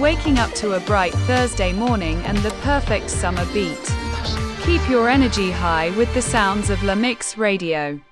waking up to a bright Thursday morning and the perfect summer beat. Keep your energy high with the sounds of La Mix Radio.